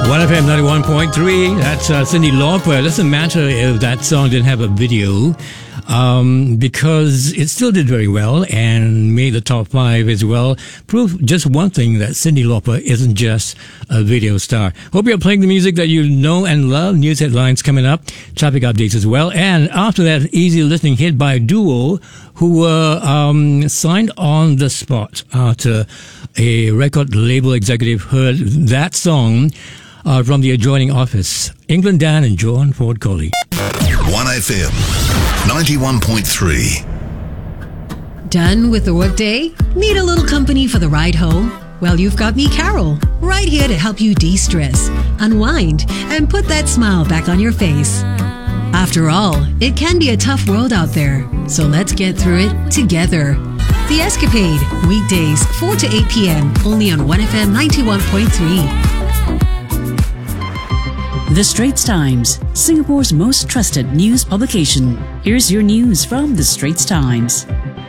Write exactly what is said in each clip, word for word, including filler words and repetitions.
one F M ninety-one point three. That's uh, Cyndi Lauper. It doesn't matter if that song didn't have a video, um, because it still did very well and made the top five as well. Proof just one thing, that Cyndi Lauper isn't just a video star. Hope you're playing the music that you know and love. News headlines coming up, traffic updates as well. And after that, easy listening hit by a duo who were um, signed on the spot after a record label executive heard that song uh, from the adjoining office. England Dan and John Ford Coley. one F M ninety-one point three. Done with the workday? Need a little company for the ride home? Well, you've got me, Carol, right here to help you de-stress, unwind, and put that smile back on your face. After all, it can be a tough world out there, so let's get through it together. The Escapade, weekdays four to eight p.m. only on one F M ninety-one point three. The Straits Times, Singapore's most trusted news publication. Here's your news from The Straits Times.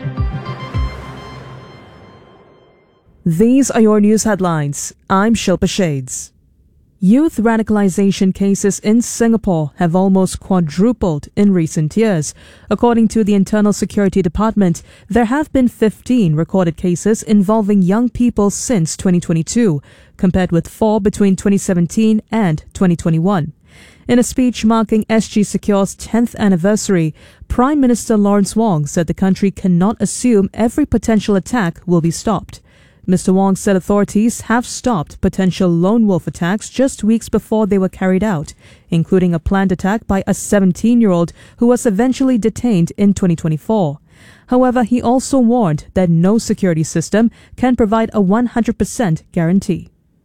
These are your news headlines. I'm Shilpa Shades. Youth radicalization cases in Singapore have almost quadrupled in recent years. According to the Internal Security Department, there have been fifteen recorded cases involving young people since twenty twenty-two, compared with four between twenty seventeen and twenty twenty-one. In a speech marking S G Secure's tenth anniversary, Prime Minister Lawrence Wong said the country cannot assume every potential attack will be stopped. Mister Wong said authorities have stopped potential lone wolf attacks just weeks before they were carried out, including a planned attack by a seventeen-year-old who was eventually detained in twenty twenty-four. However, he also warned that no security system can provide a one hundred percent guarantee.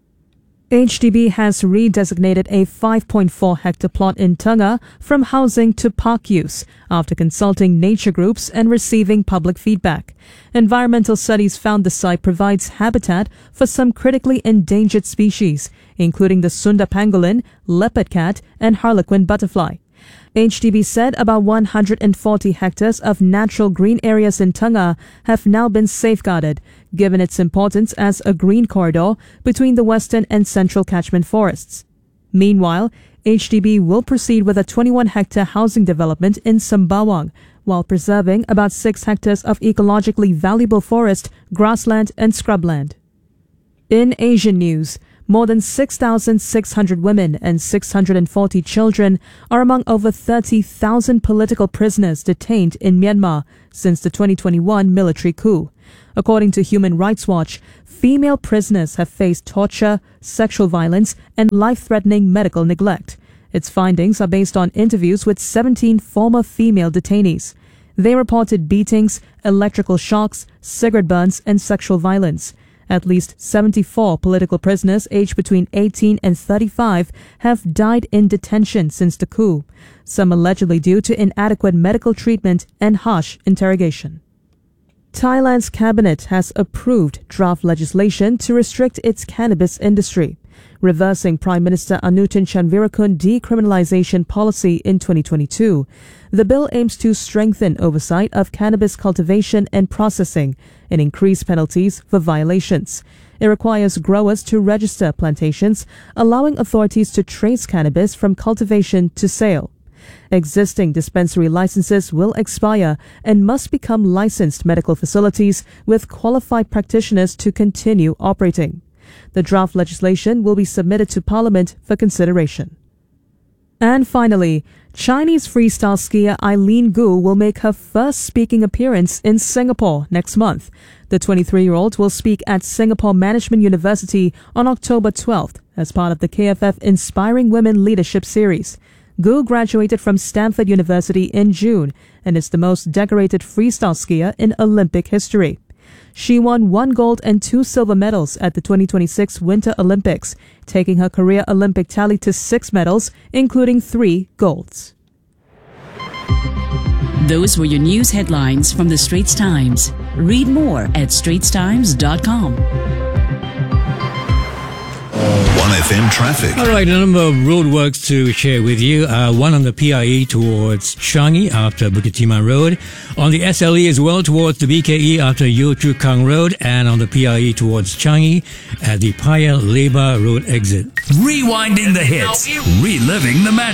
H D B has redesignated a five point four hectare plot in Tengah from housing to park use after consulting nature groups and receiving public feedback. Environmental studies found the site provides habitat for some critically endangered species, including the Sunda pangolin, leopard cat, and harlequin butterfly. H D B said about one hundred forty hectares of natural green areas in Tengah have now been safeguarded, given its importance as a green corridor between the western and central catchment forests. Meanwhile, H D B will proceed with a twenty-one hectare housing development in Sembawang, while preserving about six hectares of ecologically valuable forest, grassland and scrubland. In Asian news, more than six thousand six hundred women and six hundred forty children are among over thirty thousand political prisoners detained in Myanmar since the twenty twenty-one military coup. According to Human Rights Watch, female prisoners have faced torture, sexual violence, and life-threatening medical neglect. Its findings are based on interviews with seventeen former female detainees. They reported beatings, electrical shocks, cigarette burns, and sexual violence. At least seventy-four political prisoners aged between eighteen and thirty-five have died in detention since the coup, some allegedly due to inadequate medical treatment and harsh interrogation. Thailand's cabinet has approved draft legislation to restrict its cannabis industry, reversing Prime Minister Anutin Chanvirakul decriminalization policy in twenty twenty-two. The bill aims to strengthen oversight of cannabis cultivation and processing and increase penalties for violations. It requires growers to register plantations, allowing authorities to trace cannabis from cultivation to sale. Existing dispensary licenses will expire and must become licensed medical facilities with qualified practitioners to continue operating. The draft legislation will be submitted to Parliament for consideration. And finally, Chinese freestyle skier Eileen Gu will make her first speaking appearance in Singapore next month. The twenty-three-year-old will speak at Singapore Management University on October twelfth as part of the K F F Inspiring Women Leadership Series. Gu graduated from Stanford University in June and is the most decorated freestyle skier in Olympic history. She won one gold and two silver medals at the twenty twenty-six Winter Olympics, taking her career Olympic tally to six medals, including three golds. Those were your news headlines from The Straits Times. Read more at straits times dot com. one F M traffic. All right, a number of roadworks to share with you. Uh, one on the P I E towards Changi after Bukit Timah Road. On the S L E as well towards the B K E after Yio Chu Kang Road. And on the P I E towards Changi at the Paya Lebar Road exit. Rewinding the hits, reliving the magic.